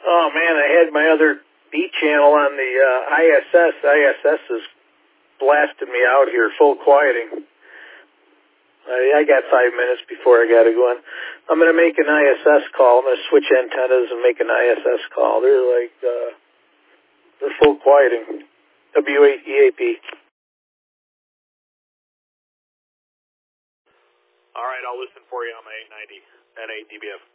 Oh, man, I had my other B channel on the ISS. ISS has blasted me out here, full quieting. I got 5 minutes before I got to go in. I'm going to make an ISS call. I'm going to switch antennas and make an ISS call. They're full quieting. W8EAP. All right, I'll listen for you on my 890 NADBF.